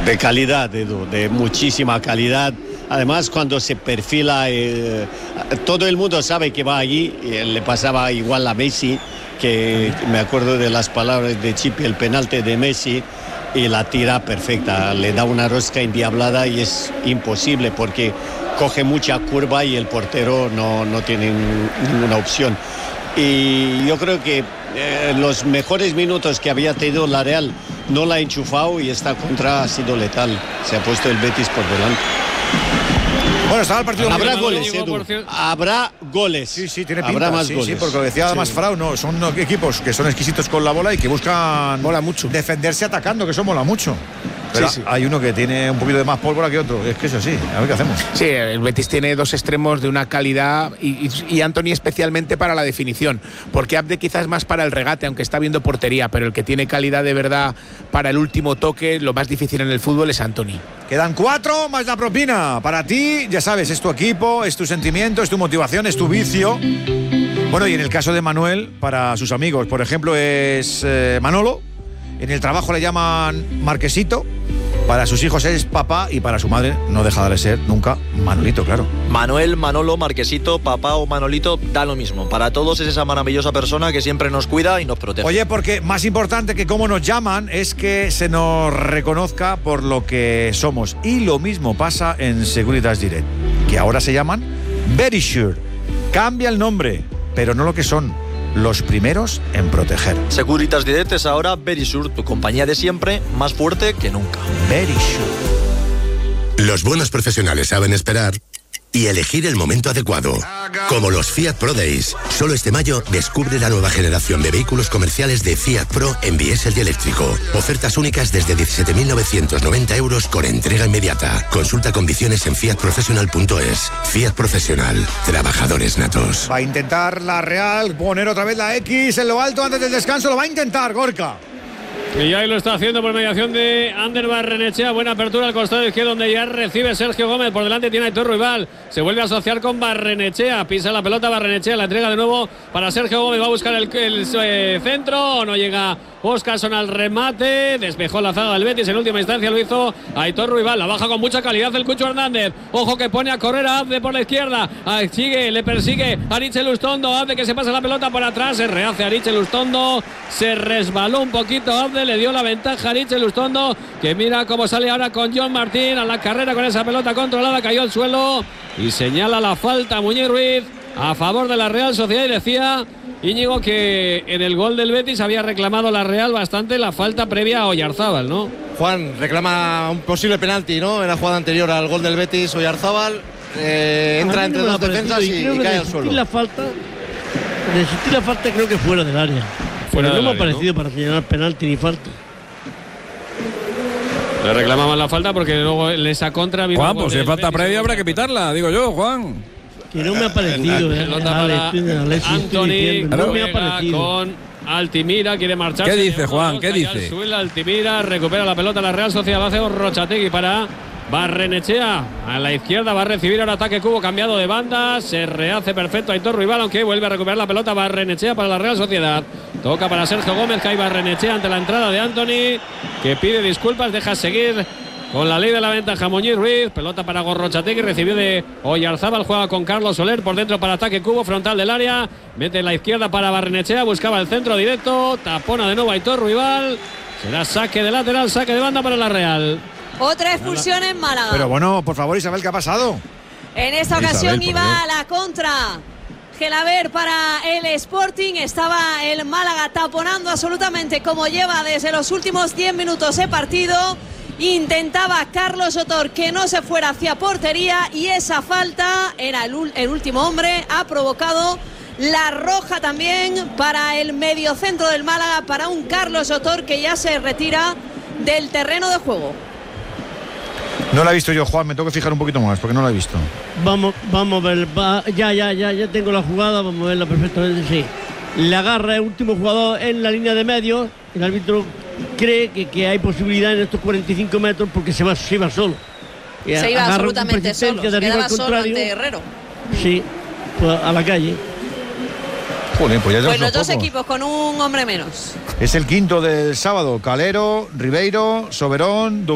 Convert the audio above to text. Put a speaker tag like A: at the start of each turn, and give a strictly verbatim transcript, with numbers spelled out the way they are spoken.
A: De calidad, Edu, de muchísima calidad. Además, cuando se perfila, eh, todo el mundo sabe que va allí. Y le pasaba igual a Messi, que me acuerdo de las palabras de Chipi, el penalti de Messi, y la tira perfecta. Le da una rosca endiablada y es imposible porque coge mucha curva y el portero no, no tiene ninguna opción. Y yo creo que eh, los mejores minutos que había tenido la Real no la ha enchufado y esta contra ha sido letal. Se ha puesto el Betis por delante.
B: Bueno, estaba el partido.
A: Habrá goles, Edu. Habrá goles.
B: Sí, sí, tiene pinta.
A: Habrá más
B: sí,
A: goles.
B: Sí, porque lo decía además sí. Frau, no, son equipos que son exquisitos con la bola y que buscan
C: mola mucho
B: defenderse atacando, que eso mola mucho. Pero sí, sí. Hay uno que tiene un poquito de más pólvora que otro. Es que eso sí, a ver qué hacemos.
C: Sí, el Betis tiene dos extremos de una calidad y, y, y Antony especialmente para la definición, porque Abde quizás más para el regate, aunque está viendo portería, pero el que tiene calidad de verdad para el último toque, lo más difícil en el fútbol es Antony.
B: Quedan cuatro más la propina. Para ti, ya sabes, es tu equipo, es tu sentimiento, es tu motivación, es tu vicio. Bueno, y en el caso de Manuel, para sus amigos, por ejemplo, es eh, Manolo. En el trabajo le llaman Marquesito. Para sus hijos es papá y para su madre no deja de ser nunca Manolito, claro.
D: Manuel, Manolo, Marquesito, papá o Manolito, da lo mismo. Para todos es esa maravillosa persona que siempre nos cuida y nos protege.
B: Oye, porque más importante que cómo nos llaman es que se nos reconozca por lo que somos. Y lo mismo pasa en Securitas Direct, que ahora se llaman Verisure. Cambia el nombre, pero no lo que son. Los primeros en proteger.
D: Securitas Direct es ahora Verisure, tu compañía de siempre, más fuerte que nunca.
B: Verisure.
E: Los buenos profesionales saben esperar y elegir el momento adecuado. Como los Fiat Pro Days. Solo este mayo descubre la nueva generación de vehículos comerciales de Fiat Pro en diésel y eléctrico. Ofertas únicas desde diecisiete mil novecientos noventa euros con entrega inmediata. Consulta condiciones en fiat professional punto es. Fiat Profesional. Trabajadores natos.
B: Va a intentar la Real poner otra vez la X en lo alto antes del descanso. Lo va a intentar, Gorka.
F: Y ahí lo está haciendo por mediación de Ander Barrenechea. Buena apertura al costado izquierdo donde ya recibe Sergio Gómez. Por delante tiene a Aitor Ruibal. Se vuelve a asociar con Barrenechea. Pisa la pelota Barrenechea. La entrega de nuevo para Sergio Gómez. Va a buscar el, el eh, centro. No llega Óscarson al remate. Despejó la zaga del Betis. En última instancia lo hizo Aitor Ruibal. La baja con mucha calidad el Cucho Hernández. Ojo que pone a correr a Abde por la izquierda. Ah, sigue, le persigue Ariche Lustondo. Abde que se pasa la pelota por atrás. Se rehace Ariche Lustondo. Se resbaló un poquito Abde. Le dio la ventaja a Ariche Lustondo, que mira cómo sale ahora con John Martín a la carrera con esa pelota controlada. Cayó al suelo y señala la falta Muñiz Ruiz a favor de la Real Sociedad. Y decía Íñigo que en el gol del Betis había reclamado la Real bastante la falta previa a Oyarzábal, ¿no?
G: Juan reclama un posible penalti, ¿no? En la jugada anterior al gol del Betis. Oyarzábal eh, entra entre dos defensas y, y cae al suelo.
H: La falta, de existir la falta creo que fuera del área. Fuera no me ha parecido, ¿no?, para señalar penalti ni falta.
F: Le reclamaban la falta porque luego en esa contra...
I: Juan, pues si es falta previa habrá que pitarla, digo yo, Juan.
H: Que no me ha parecido.
F: Eh, eh, Antony
H: no me ha parecido.
F: Con Altimira, quiere marcharse.
I: ¿Qué dice, Juan? ¿Qué dice?
F: Sube Altimira, recupera la pelota la Real Sociedad, hace Rochategui para Barrenechea. A la izquierda va a recibir ahora ataque Cubo, cambiado de banda. Se rehace perfecto Aitor Ruibal, aunque vuelve a recuperar la pelota Barrenechea para la Real Sociedad. Toca para Sergio Gómez, que hay Barrenechea ante la entrada de Antony, que pide disculpas, deja seguir con la ley de la ventaja Muñiz Ruiz. Pelota para Gorrochategui, recibió de Oyarzábal, juega con Carlos Soler, por dentro para ataque Cubo, frontal del área, mete en la izquierda para Barrenechea, buscaba el centro directo, tapona de nuevo Aitor Ruibal. Será saque de lateral, saque de banda para la Real.
J: Otra expulsión en Málaga.
B: Pero bueno, por favor, Isabel, ¿qué ha pasado?
J: En esta ocasión
B: Isabel,
J: iba a la contra Gelaber para el Sporting. Estaba el Málaga taponando absolutamente como lleva desde los últimos diez minutos de partido. Intentaba Carlos Sotor que no se fuera hacia portería y esa falta, era el, el último hombre, ha provocado la roja también para el mediocentro del Málaga, para un Carlos Sotor que ya se retira del terreno de juego.
B: No la he visto yo, Juan, me tengo que fijar un poquito más porque no la he visto.
H: Vamos, vamos a ver, va, ya, ya, ya, ya tengo la jugada, vamos a verla perfectamente, sí. Le agarra el último jugador en la línea de medios, el árbitro cree que, que hay posibilidad en estos cuarenta y cinco metros porque se va, se iba solo.
J: Se iba absolutamente solo, se quedaba solo ante Herrero.
H: Sí, pues a la calle.
B: Joder, pues ya
J: pues los dos equipos con un hombre menos.
B: Es el quinto del sábado, Calero, Ribeiro, Soberón,